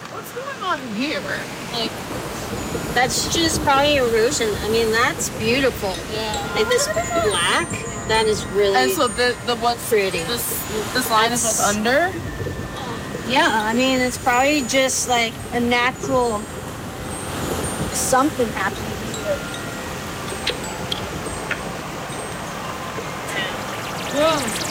What's going on here? Like, That's just probably erosion. I mean, that's beautiful. yeah. Like this black, that is really And so the what's pretty. This line is what's under. Yeah, I mean, it's probably just like a natural something happening here. Whoa.